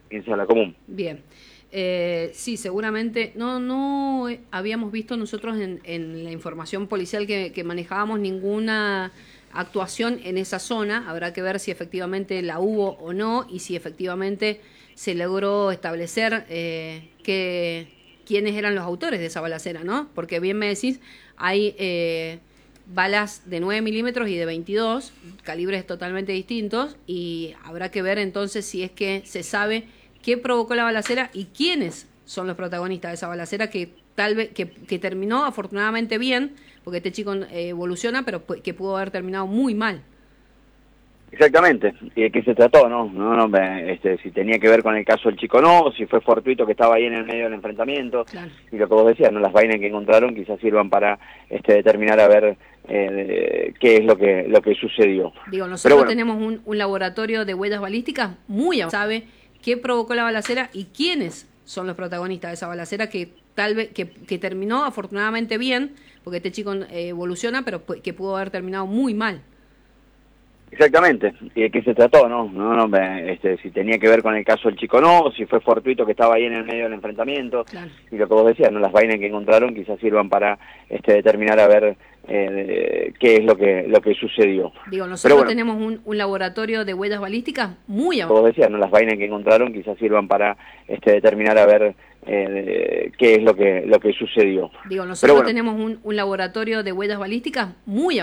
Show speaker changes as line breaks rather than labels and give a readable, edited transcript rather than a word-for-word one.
provincia de La Común.
Bien. Sí, seguramente no habíamos visto nosotros en la información policial que manejábamos ninguna actuación en esa zona. Habrá que ver si efectivamente la hubo o no y si efectivamente se logró establecer quiénes eran los autores de esa balacera, ¿no? Porque bien me decís, hay balas de 9 milímetros y de 22, calibres totalmente distintos, y habrá que ver entonces si es que se sabe qué provocó la balacera y quiénes son los protagonistas de esa balacera que tal vez que terminó afortunadamente bien, porque este chico evoluciona, pero que pudo haber terminado muy mal.
Exactamente, y de qué se trató, ¿no? Si tenía que ver con el caso del chico no, si fue fortuito que estaba ahí en el medio del enfrentamiento,
Claro.
y lo que vos decías, ¿no? Las vainas que encontraron quizás sirvan para determinar a ver qué es lo que sucedió.
Digo,
Pero
nosotros
bueno,
tenemos un laboratorio de huellas balísticas muy avanzado, sabe qué provocó la balacera y quiénes son los protagonistas de esa balacera que tal vez que terminó afortunadamente bien, porque este chico evoluciona, pero que pudo haber terminado muy mal.
exactamente, y de qué se trató, ¿no? Si tenía que ver con el caso del chico no, si fue fortuito que estaba ahí en el medio del enfrentamiento,
Claro.
y lo que vos decías, ¿no? Las vainas que encontraron quizás sirvan para determinar a ver qué es lo que sucedió.
Digo,
Pero
nosotros
bueno,
tenemos un laboratorio de huellas balísticas muy avanzado.
como vos decías, ¿no? Las vainas que encontraron quizás sirvan para determinar a ver qué es lo que sucedió.
Digo,
Pero
nosotros
bueno,
tenemos un laboratorio de huellas balísticas muy avanzado.